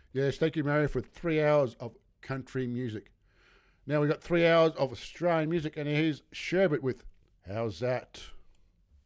Yes, thank you, Mario, for 3 hours of country music. Now we've got 3 hours of Australian music, and here's Sherbet with How's That?